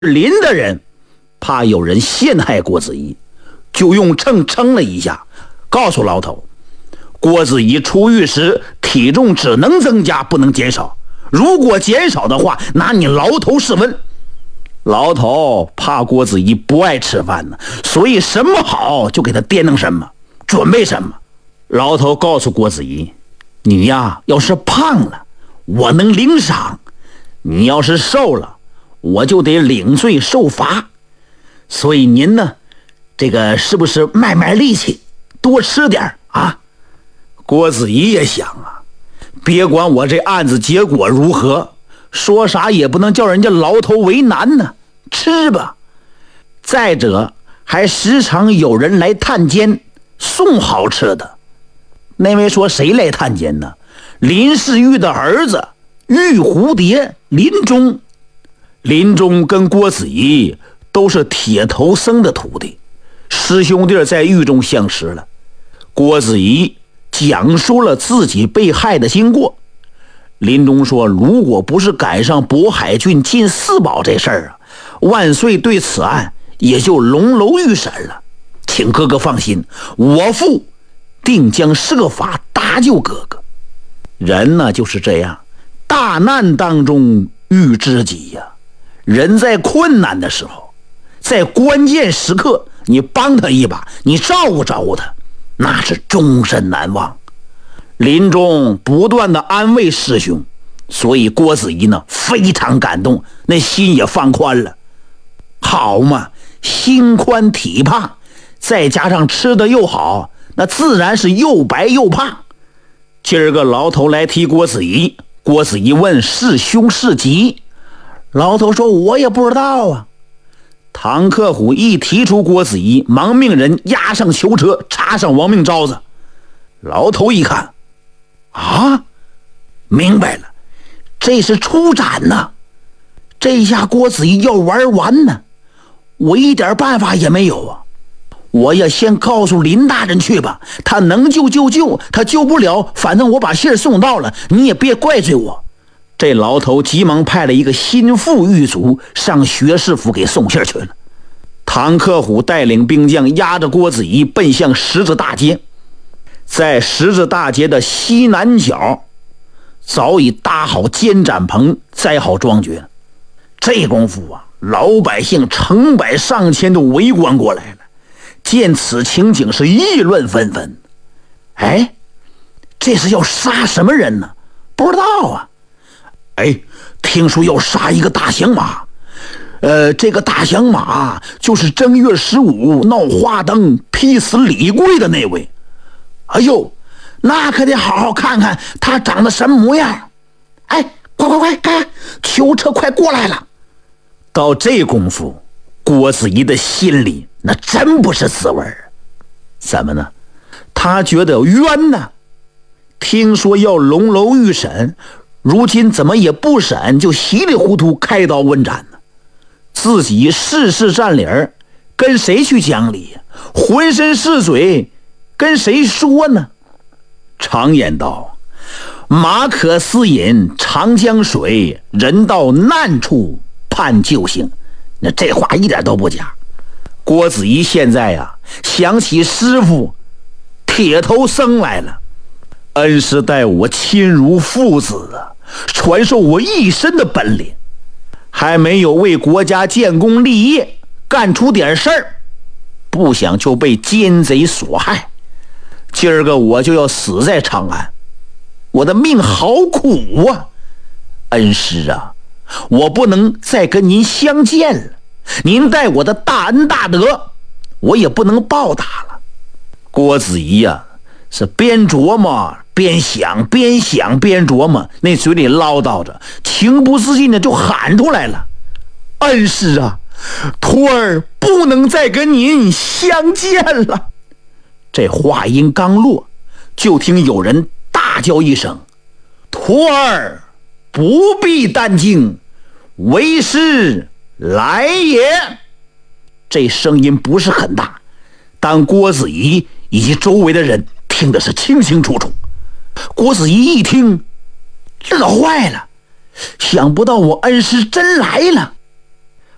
林的人怕有人陷害郭子仪，就用秤称了一下，告诉牢头，郭子仪出狱时体重只能增加不能减少，如果减少的话，拿你牢头试问。牢头怕郭子仪不爱吃饭呢，所以什么好就给他掂弄什么，准备什么。牢头告诉郭子仪，你呀要是胖了我能领赏，你要是瘦了我就得领罪受罚，所以您呢这个是不是卖力气多吃点啊？郭子仪也想啊，别管我这案子结果如何，说啥也不能叫人家牢头为难呢，吃吧。再者还时常有人来探监送好吃的。那位说谁来探监呢？林世玉的儿子玉蝴蝶林中。林中跟郭子仪都是铁头僧的徒弟，师兄弟在狱中相识了。郭子仪讲述了自己被害的经过。林中说，如果不是赶上渤海郡进四宝这事儿啊，万岁对此案也就龙楼预审了，请哥哥放心，我父定将设法搭救哥哥。人呢就是这样，大难当中遇知己呀。人在困难的时候，在关键时刻你帮他一把，你照顾照顾他，那是终身难忘。林中不断的安慰师兄，所以郭子仪呢非常感动，那心也放宽了。好嘛，心宽体胖，再加上吃的又好，那自然是又白又胖。今儿个牢头来提郭子仪，郭子仪问是凶是吉，牢头说我也不知道啊。唐克虎一提出郭子仪，忙命人押上囚车，插上亡命招子。牢头一看啊，明白了，这是出斩呐！这下郭子仪要玩完呢，我一点办法也没有啊！我也先告诉林大人去吧，他能救就救，他救不了，反正我把信送到了，你也别怪罪我。这牢头急忙派了一个心腹狱卒上学士府给送信去了。唐克虎带领兵将押着郭子仪奔向十字大街。在十字大街的西南角早已搭好监斩棚，栽好庄爵了。这功夫啊，老百姓成百上千都围观过来了，见此情景是议论纷纷。哎，这是要杀什么人呢？不知道啊。哎，听说要杀一个大响马，这个大响马就是正月15闹花灯劈死李贵的那位。哎呦，那可得好好看看他长得什么模样。哎，快看，囚车快过来了。到这功夫，郭子仪的心里那真不是滋味儿。怎么呢？他觉得冤呢。听说要龙楼预审，如今怎么也不审，就稀里糊涂开刀问斩呢？自己事占理儿，跟谁去讲理呀？浑身是嘴，跟谁说呢？常言道，马可思饮长江水，人到难处盼救星。那这话一点都不假。郭子仪现在呀，想起师傅铁头僧来了，恩师待我亲如父子啊，传授我一身的本领，还没有为国家建功立业，干出点事儿，不想就被奸贼所害。今儿个我就要死在长安，我的命好苦啊！恩师啊，我不能再跟您相见了，您待我的大恩大德，我也不能报答了。郭子仪啊，是边琢磨边想，边琢磨，那嘴里唠叨着，情不自禁的就喊出来了：恩师啊，徒儿不能再跟您相见了。这话音刚落，就听有人大叫一声：徒儿不必担惊，为师来也。这声音不是很大，但郭子仪以及周围的人听的是清清楚楚。郭子仪一听乐坏了，想不到我恩师真来了。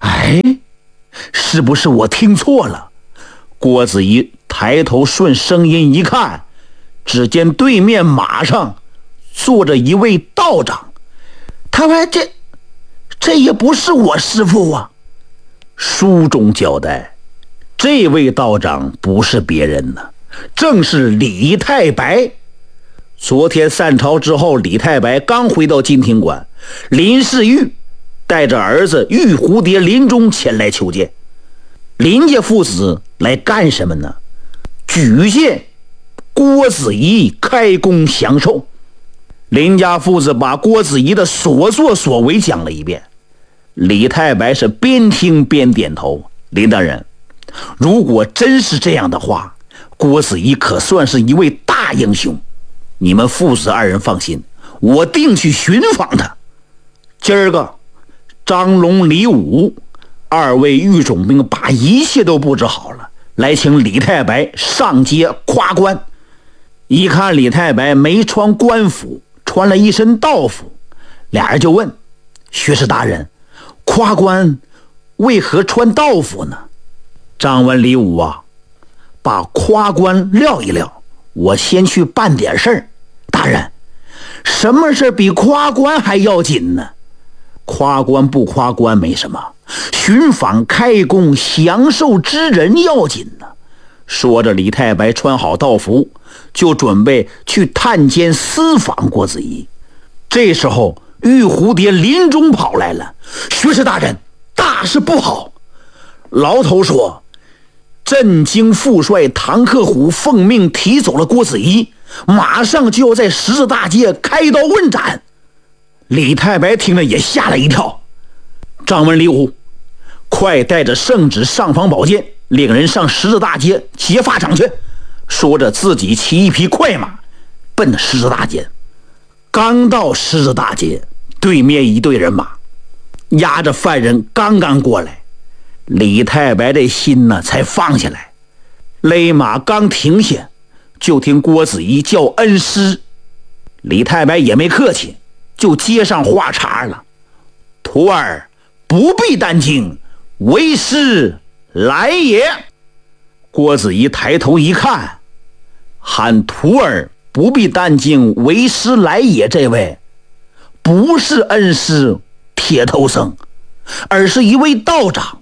哎，是不是我听错了？郭子仪抬头顺声音一看，只见对面马上坐着一位道长。他说这也不是我师父啊。书中交代，这位道长不是别人呢，正是李太白。昨天散朝之后，李太白刚回到金庭馆，林世玉带着儿子玉蝴蝶林中前来求见。林家父子来干什么呢？举荐郭子仪开弓降寿。林家父子把郭子仪的所作所为讲了一遍。李太白是边听边点头。林大人，如果真是这样的话，郭子仪可算是一位大英雄。你们父子二人放心，我定去寻访他。今儿个张龙、李武二位御总兵把一切都布置好了，来请李太白上街夸官。一看李太白没穿官服，穿了一身道服，俩人就问学士大人，夸官为何穿道服呢？张文、李武啊，把夸官撂一撂，我先去办点事儿。大人，什么事比夸官还要紧呢？夸官不夸官没什么，寻访开弓降寿之人要紧呢。说着，李太白穿好道服，就准备去探监私访郭子仪。这时候玉蝴蝶林中跑来了，学士大人，大事不好！牢头说，镇京副帅唐克虎奉命提走了郭子仪，马上就要在十字大街开刀问斩。李太白听了也吓了一跳。张文、李武，快带着圣旨上房宝剑，领人上十字大街劫法场去。说着自己骑一匹快马奔十字大街。刚到十字大街，对面一队人马押着犯人刚刚过来，李太白这心呢才放下来。勒马刚停下，就听郭子仪叫恩师。李太白也没客气，就接上话茬了：徒儿不必担惊，为师来也。郭子仪抬头一看，喊徒儿不必担惊，为师来也，这位不是恩师铁头僧，而是一位道长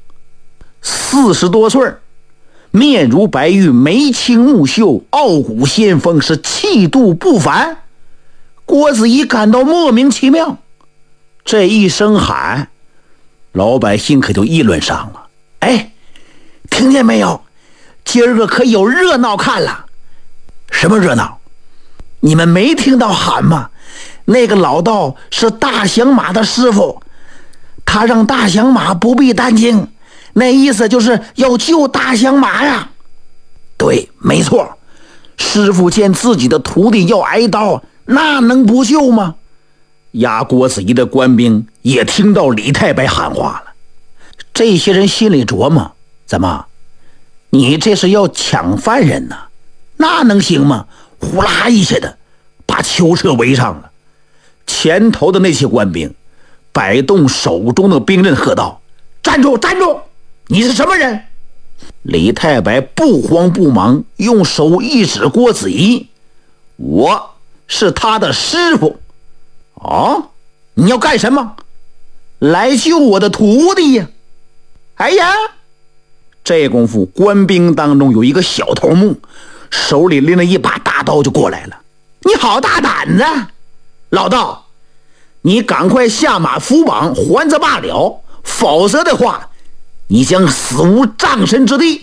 ，40多岁，面如白玉，眉清目秀，傲骨仙风，是气度不凡。郭子仪感到莫名其妙，这一声喊，老百姓可就议论上了。哎，听见没有？今儿个可有热闹看了。什么热闹？你们没听到喊吗？那个老道是大响马的师傅，他让大响马不必担惊，那意思就是要救大响马呀。对，没错，师傅见自己的徒弟要挨刀，那能不救吗？押郭子仪的官兵也听到李太白喊话了。这些人心里琢磨，怎么你这是要抢犯人呢？那能行吗？呼啦一下的把囚车围上了。前头的那些官兵摆动手中的兵刃，喝道：站住，站住，你是什么人？李太白不慌不忙，用手一指郭子仪：我是他的师傅。哦，你要干什么？来救我的徒弟呀！哎呀，这功夫官兵当中有一个小头目，手里拎了一把大刀就过来了。你好大胆子，老道，你赶快下马扶绑还则罢了，否则的话你将死无葬身之地。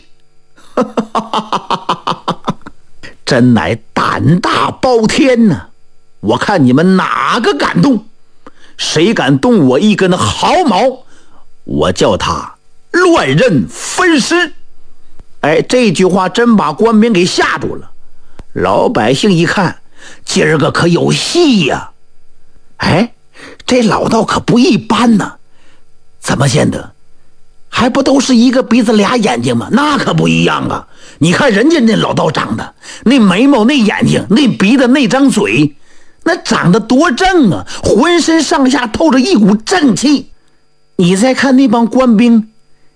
真乃胆大包天呢，我看你们哪个敢动？谁敢动我一根毫毛，我叫他乱刃分尸。哎，这句话真把官兵给吓住了。老百姓一看，今儿个可有戏呀！哎，这老道可不一般呢。怎么见得？还不都是一个鼻子俩眼睛吗？那可不一样啊！你看人家那老道长的，那眉毛，那眼睛，那鼻子，那张嘴，那长得多正啊，浑身上下透着一股正气。 你再看那帮官兵